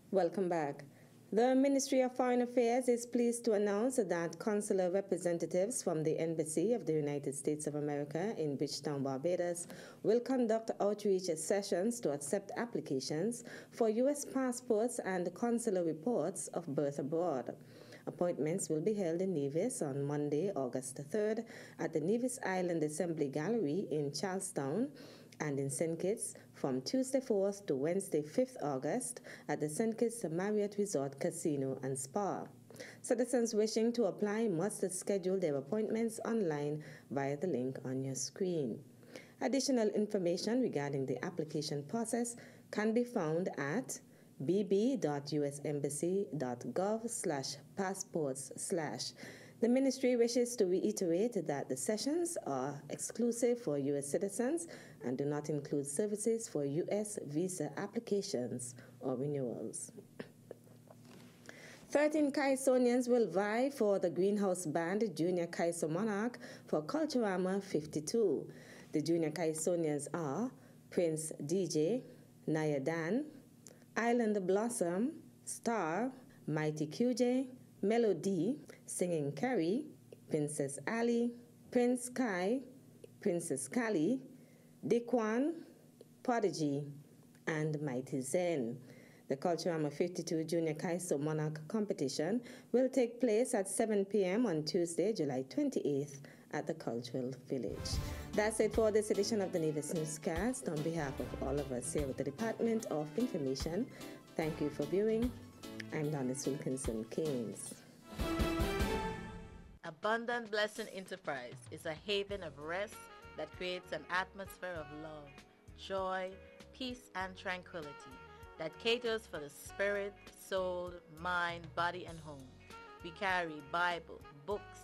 Welcome back. The Ministry of Foreign Affairs is pleased to announce that consular representatives from the Embassy of the United States of America in Bridgetown, Barbados, will conduct outreach sessions to accept applications for U.S. passports and consular reports of birth abroad. Appointments will be held in Nevis on Monday, August 3rd, at the Nevis Island Assembly Gallery in Charlestown, and in St. Kitts from Tuesday 4th to Wednesday 5th August at the St. Kitts Marriott Resort Casino and Spa. Citizens wishing to apply must schedule their appointments online via the link on your screen. Additional information regarding the application process can be found at bb.usembassy.gov/passports/. The ministry wishes to reiterate that the sessions are exclusive for U.S. citizens and do not include services for U.S. visa applications or renewals. 13 Kaisonians will vie for the Greenhouse Band Junior Kaiso Monarch for Culturama 52. The Junior Kaisonians are Prince DJ, Naya Dan, Island Blossom, Star, Mighty QJ, Melody, Singing Carrie, Princess Ali, Prince Kai, Princess Kali, Dikwan, Prodigy, and Mighty Zen. The Culturama 52 Junior Kaiso Monarch competition will take place at 7 p.m. on Tuesday, July 28th at the Cultural Village. That's it for this edition of the Nevis Newscast. On behalf of all of us here with the Department of Information, thank you for viewing. I'm Donis Wilkinson Keynes. Abundant Blessing Enterprise is a haven of rest that creates an atmosphere of love, joy, peace, and tranquility that caters for the spirit, soul, mind, body, and home. We carry Bible, books,